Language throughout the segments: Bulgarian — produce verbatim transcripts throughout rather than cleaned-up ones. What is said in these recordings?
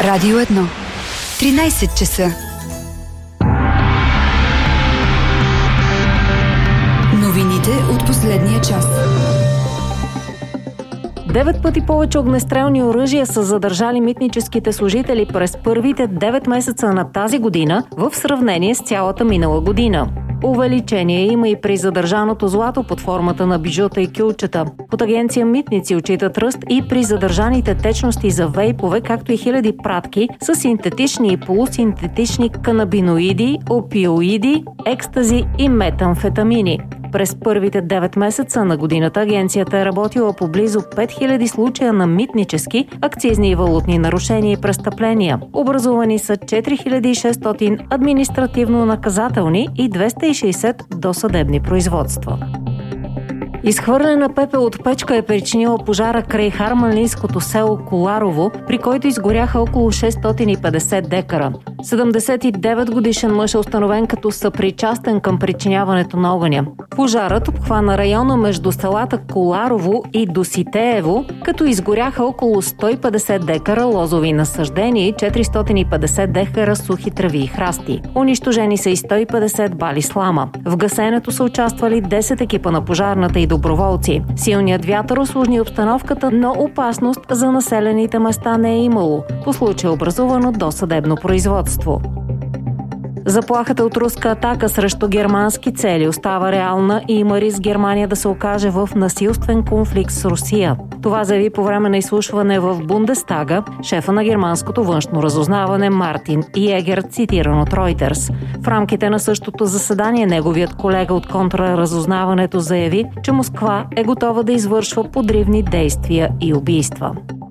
Радио едно. тринайсет часа. Новините от последния час. Девет пъти повече огнестрелни оръжия са задържали митническите служители през първите девет месеца на тази година в сравнение с цялата минала година. Увеличение има и при задържаното злато под формата на бижута и кюлчета. От агенция Митници отчитат ръст и при задържаните течности за вейпове, както и хиляди пратки с синтетични и полусинтетични канабиноиди, опиоиди, екстази и метамфетамини. През първите девет месеца на годината агенцията е работила по близо пет хиляди случая на митнически, акцизни и валутни нарушения и престъпления. Образувани са четири хиляди и шестстотин административно-наказателни и двеста и шейсет досъдебни производства. Изхвърлена пепел от печка е причинила пожара край харманлийското село Коларово, при който изгоряха около шестстотин и петдесет декара. седемдесет и девет годишен мъж е установен като съпричастен към причиняването на огъня. Пожарът обхвана района между селата Коларово и Доситеево, като изгоряха около сто и петдесет декара лозови насаждения и четиристотин и петдесет декара сухи трави и храсти. Унищожени са и сто и петдесет бали слама. В гасенето са участвали десет екипа на пожарната и доброволци. Силният вятър усложни обстановката, но опасност за населените места не е имало. По случай образувано досъдебно производство. Заплахата от руска атака срещу германски цели остава реална и има риск Германия да се окаже в насилствен конфликт с Русия. Това заяви по време на изслушване в Бундестага шефа на германското външно разузнаване Мартин Йегер, цитиран от Reuters. В рамките на същото заседание неговият колега от контраразузнаването заяви, че Москва е готова да извършва подривни действия и убийства.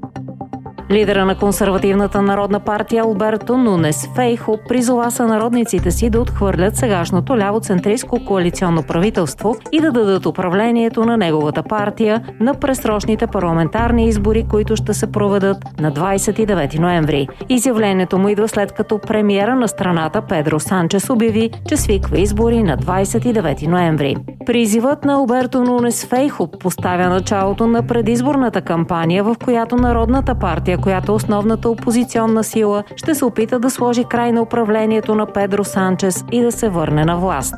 Лидера на консервативната народна партия Алберто Нунес Фейхо призова сънародниците си да отхвърлят сегашното лявоцентристко коалиционно правителство и да дадат управлението на неговата партия на предсрочните парламентарни избори, които ще се проведат на двадесет и девети ноември. Изявлението му идва след като премиера на страната Педро Санчес обяви, че свиква избори на двадесет и девети ноември. Призивът на Алберто Нунес Фейхо поставя началото на предизборната кампания, в която Народната партия, която основната опозиционна сила, ще се опита да сложи край на управлението на Педро Санчес и да се върне на власт.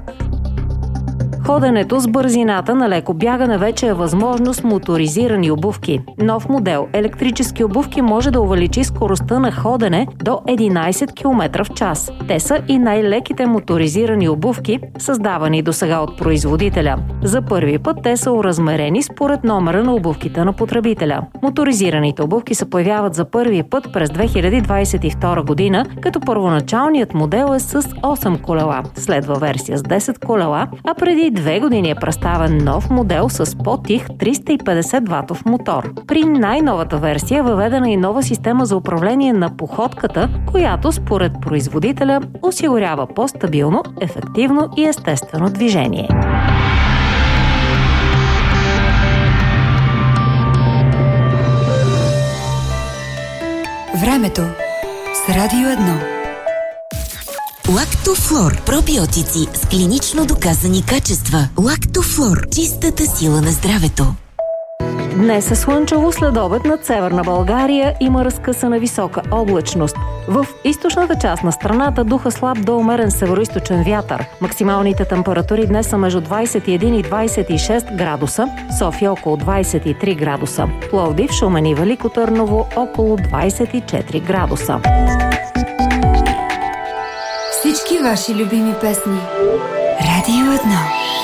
Ходенето с бързината на леко бягане вече е възможно с моторизирани обувки. Нов модел електрически обувки може да увеличи скоростта на ходене до единадесет километра в час. Те са и най-леките моторизирани обувки, създавани досега от производителя. За първи път те са оразмерени според номера на обувките на потребителя. Моторизираните обувки се появяват за първи път през две хиляди двадесет и втора година, като първоначалният модел е с осем колела. Следва версия с десет колела, а преди две години е представен нов модел с по-тих триста и петдесет ватов мотор. При най-новата версия е въведена и нова система за управление на походката, която според производителя осигурява по-стабилно, ефективно и естествено движение. Времето с Радио едно. Лактофлор. Пробиотици с клинично доказани качества. Лактофлор. Чистата сила на здравето. Днес е слънчево, след обед над северна България има разкъсана висока облачност. В източната част на страната духа слаб до умерен североизточен вятър. Максималните температури днес са между двадесет и един и двадесет и шест градуса, София около двадесет и три градуса, Пловдив, Шумен и Велико Търново около двадесет и четири градуса. Всички ваши любими песни. Радио едно.